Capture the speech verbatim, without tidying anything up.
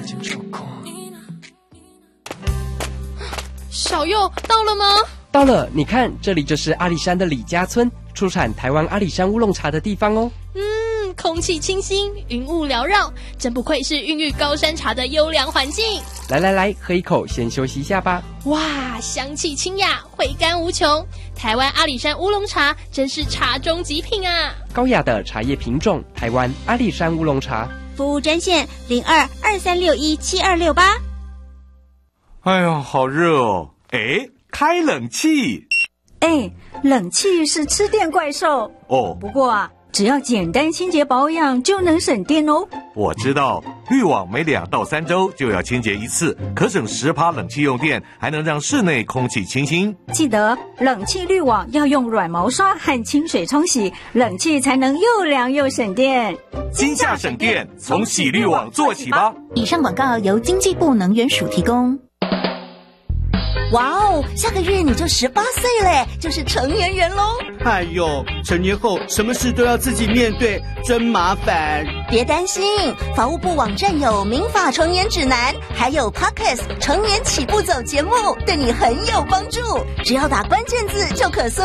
小佑到了吗？ 到了，你看，这里就是阿里山的李家村，出产台湾阿里山乌龙茶的地方哦。 嗯，空气清新，云雾缭绕，真不愧是孕育高山茶的优良环境。 来来来，喝一口，先休息一下吧。 哇，香气清雅，回甘无穷。台湾阿里山乌龙茶真是茶中极品啊！ 高雅的茶叶品种，台湾阿里山乌龙茶。 服务专线零二二三六一七二六八。 哎呀，好热哦！哎，开冷气。 哎，冷气是吃电怪兽哦。 不过啊，只要简单清洁保养就能省电哦。 我知道，滤网每两到三周就要清洁一次，可省十趴冷气用电，还能让室内空气清新。 记得冷气滤网要用软毛刷和清水冲洗，冷气才能又凉又省电。 今夏省电，从洗滤网做起吧。 以上广告由经济部能源署提供。哇哦，下个月你就十八岁嘞，就是成年人喽！ 哎呦，成年后什么事都要自己面对，真麻烦。 别担心，法务部网站有民法成年指南，还有 Podcast 成年起步走节目，对你很有帮助。只要打关键字就可搜